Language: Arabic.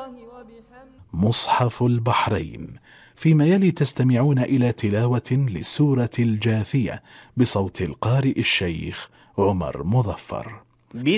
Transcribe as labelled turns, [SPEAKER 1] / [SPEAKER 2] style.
[SPEAKER 1] مصحف البحرين. فيما يلي تستمعون إلى تلاوة للسورة الجاثية بصوت القارئ الشيخ عمر مظفر.